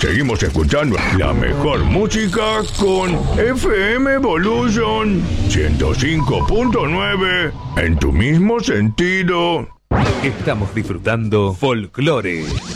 Seguimos escuchando la mejor música con FM Evolution 105.9 en tu mismo sentido. Estamos disfrutando Folclore.